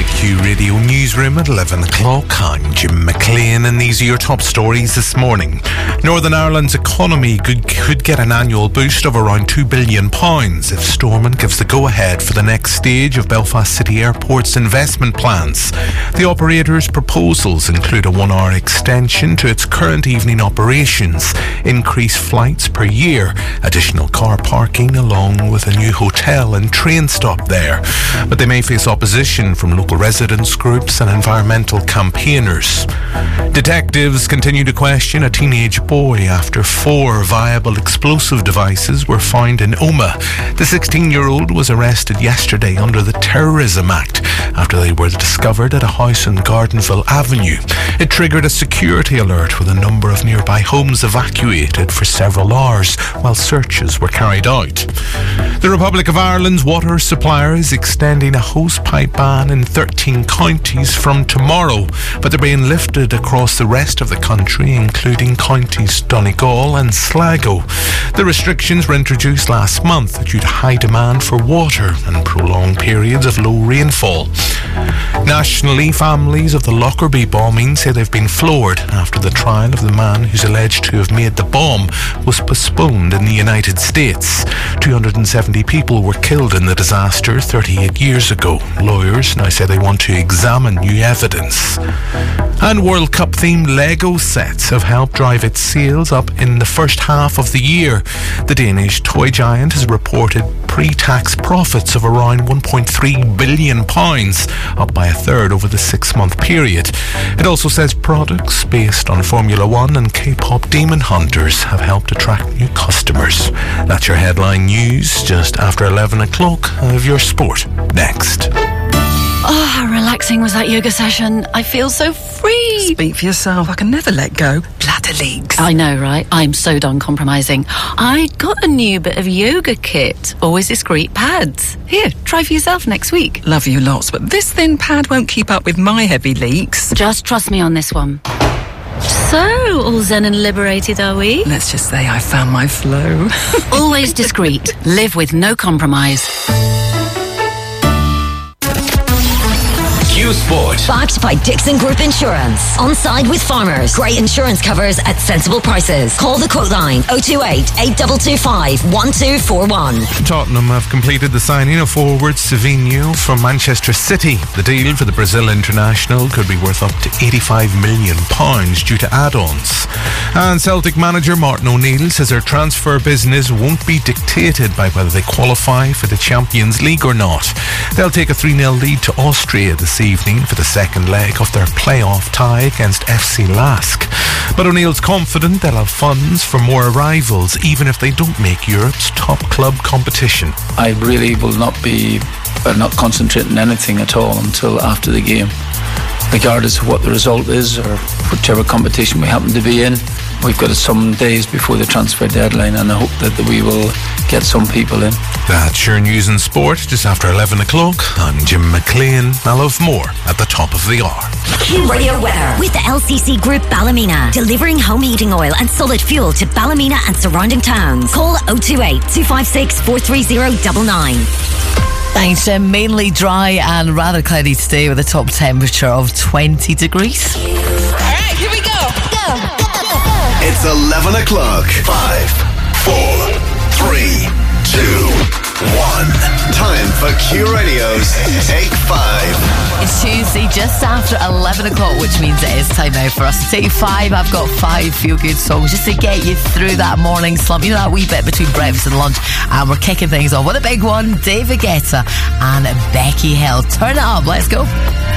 Q Radio Newsroom at 11 o'clock. I'm Jim McLean and these are your top stories this morning. Northern Ireland's economy could get an annual boost of around £2 billion if Stormont gives the go-ahead for the next stage of Belfast City Airport's investment plans. The operator's proposals include a 1-hour extension to its current evening operations, increased flights per year, additional car parking along with a new hotel and train stop there. But they may face opposition from local residents groups and environmental campaigners. Detectives continue to question a teenage boy after 4 viable explosive devices were found in Omagh. The 16-year-old was arrested yesterday under the Terrorism Act after they were discovered at a house in Gardenville Avenue. It triggered a security alert with a number of nearby homes evacuated for several hours while searches were carried out. The Republic of Ireland's water supplier is extending a hosepipe ban in 13 counties from tomorrow, but they're being lifted across the rest of the country, including counties Donegal and Sligo. The restrictions were introduced last month due to high demand for water and prolonged periods of low rainfall. Nationally, families of the Lockerbie bombing say they've been floored after the trial of the man who's alleged to have made the bomb was postponed in the United States. 270 people were killed in the disaster 38 years ago. Lawyers now say they want to examine new evidence. And World Cup themed Lego sets have helped drive its sales up in the first half of the year. The Danish toy giant has reported pre-tax profits of around £1.3 billion, up by a third over the 6-month period. It also says products based on Formula 1 and K-pop Demon Hunters have helped attract new customers. That's your headline news, just after 11 o'clock of your sport. Next. Oh, how relaxing was that yoga session. I feel so free. Speak for yourself. I can never let go. Bladder leaks. I know, right? I'm so done compromising. I got a new bit of yoga kit. Always discreet pads. Here, try for yourself next week. Love you lots, but this thin pad won't keep up with my heavy leaks. Just trust me on this one. So, all zen and liberated, are we? Let's just say I found my flow. Always discreet. Live with no compromise. Q Sport. Backed by Dixon Group Insurance. On side with farmers. Great insurance covers at sensible prices. Call the quote line 028 8225 1241. Tottenham have completed the signing of forward Savinho from Manchester City. The deal for the Brazil international could be worth up to £85 million due to add-ons. And Celtic manager Martin O'Neill says their transfer business won't be dictated by whether they qualify for the Champions League or not. They'll take a 3-0 lead to Austria this evening for the second leg of their playoff tie against FC Lask. But O'Neill's confident they'll have funds for more arrivals even if they don't make Europe's top club competition. I really will not concentrate on anything at all until after the game. Regardless of what the result is or whichever competition we happen to be in, we've got some days before the transfer deadline and I hope that we will get some people in. That's your news and sport just after 11 o'clock. I'm Jim McLean. I'll have more at the top of the hour. Q Radio weather with the LCC Group Ballymena, delivering home heating oil and solid fuel to Ballymena and surrounding towns. Call 028 256 43099. Thanks, Jim. Mainly dry and rather cloudy today with a top temperature of 20 degrees. All right, here we go. It's 11 o'clock. 5, 4, 3, 2, 1. Time for Q Radio's Take 5. It's Tuesday, just after 11 o'clock, which means it is time now for us to take 5. I've got 5 feel-good songs just to get you through that morning slump. You know, that wee bit between breakfast and lunch. And we're kicking things off with a big one. David Guetta and Becky Hill. Turn it up. Let's go.